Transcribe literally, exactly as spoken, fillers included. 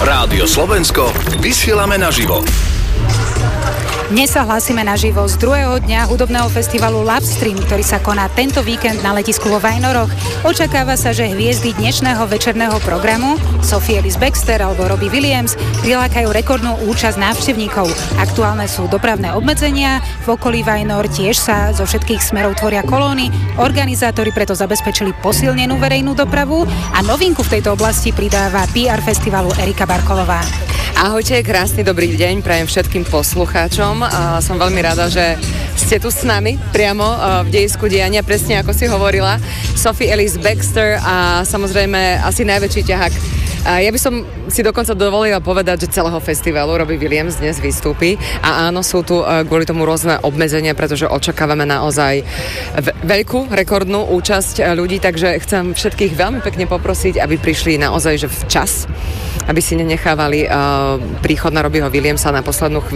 Rádio Slovensko, vysielame naživo. Dnes sa hlásime naživo z druhého dňa hudobného festivalu Lovestream, ktorý sa koná tento víkend na letisku vo Vajnoroch. Očakáva sa, že hviezdy dnešného večerného programu Sophie Ellis Bextor alebo Robbie Williams prilákajú rekordnú účasť návštevníkov. Aktuálne sú dopravné obmedzenia, v okolí Vajnor tiež sa zo všetkých smerov tvoria kolóny. Organizátori preto zabezpečili posilnenú verejnú dopravu a novinku v tejto oblasti pridáva pé er festivalu Erika Barkolová. Ahojte, krásny dobrý deň prajem všetkým poslucháčom. A som veľmi rada, že ste tu s nami priamo v dejisku diania, presne ako si hovorila. Sophie Ellis Bextor a samozrejme asi najväčší ťahák. Ja by som si dokonca dovolila povedať, že celého festivalu Robbie Williams dnes vystúpi a áno, sú tu kvôli tomu rôzne obmedzenia, pretože očakávame naozaj veľkú, rekordnú účasť ľudí, takže chcem všetkých veľmi pekne poprosiť, aby prišli naozaj že včas, aby si nenechávali uh, príchod na Robbieho Williamsa na poslednú chvíľu.